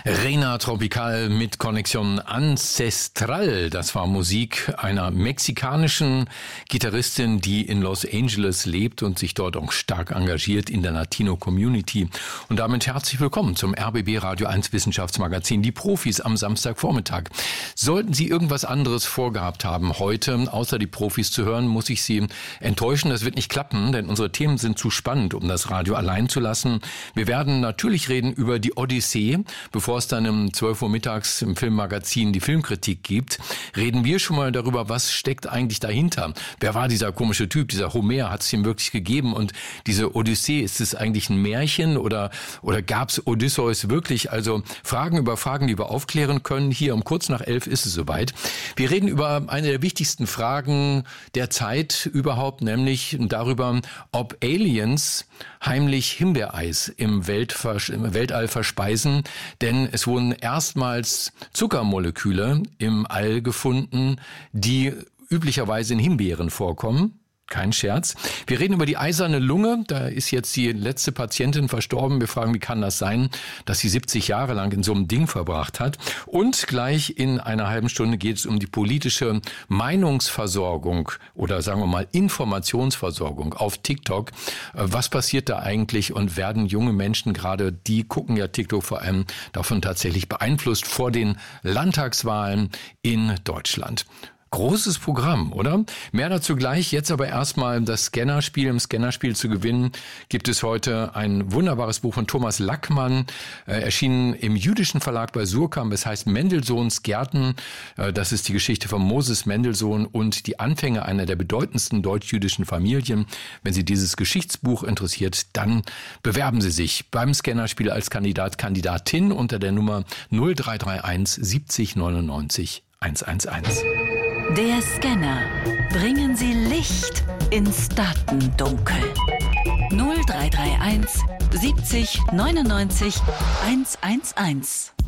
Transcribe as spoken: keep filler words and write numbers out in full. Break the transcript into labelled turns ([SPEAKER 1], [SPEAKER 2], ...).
[SPEAKER 1] Reina Tropical mit Connexion Ancestral. Das war Musik einer mexikanischen Gitarristin, die in Los Angeles lebt und sich dort auch stark engagiert in der Latino-Community. Und damit herzlich willkommen zum R B B Radio eins Wissenschaftsmagazin, die Profis am Samstagvormittag. Sollten Sie irgendwas anderes vorgehabt haben heute, außer die Profis zu hören, muss ich Sie enttäuschen. Das wird nicht klappen, denn unsere Themen sind zu spannend, um das Radio allein zu lassen. Wir werden natürlich reden über die Odyssee. Bevor es dann um zwölf Uhr mittags im Filmmagazin die Filmkritik gibt, reden wir schon mal darüber, was steckt eigentlich dahinter. Wer war dieser komische Typ, dieser Homer, hat es ihm wirklich gegeben? Und diese Odyssee, ist es eigentlich ein Märchen oder, oder gab es Odysseus wirklich? Also Fragen über Fragen, die wir aufklären können. Hier um kurz nach elf ist es soweit. Wir reden über eine der wichtigsten Fragen der Zeit überhaupt, nämlich darüber, ob Aliens heimlich Himbeereis im, Weltver- im Weltall verspeisen. Denn es wurden erstmals Zuckermoleküle im All gefunden, die üblicherweise in Himbeeren vorkommen. Kein Scherz. Wir reden über die eiserne Lunge. Da ist jetzt die letzte Patientin verstorben. Wir fragen, wie kann das sein, dass sie siebzig Jahre lang in so einem Ding verbracht hat. Und gleich in einer halben Stunde geht es um die politische Meinungsversorgung oder sagen wir mal Informationsversorgung auf TikTok. Was passiert da eigentlich und werden junge Menschen, gerade die gucken ja TikTok vor allem, davon tatsächlich beeinflusst vor den Landtagswahlen in Deutschland? Großes Programm, oder? Mehr dazu gleich. Jetzt aber erstmal das Scannerspiel. Im Scannerspiel zu gewinnen gibt es heute ein wunderbares Buch von Thomas Lackmann, äh, erschienen im jüdischen Verlag bei Surkamp. Es heißt Mendelssohns Gärten. Äh, das ist die Geschichte von Moses Mendelssohn und die Anfänge einer der bedeutendsten deutsch-jüdischen Familien. Wenn Sie dieses Geschichtsbuch interessiert, dann bewerben Sie sich beim Scannerspiel als Kandidat, Kandidatin unter der Nummer null drei drei eins siebzig neunundneunzig hundertelf.
[SPEAKER 2] Der Scanner. Bringen Sie Licht ins Datendunkel. null drei drei eins siebzig neunundneunzig hundertelf.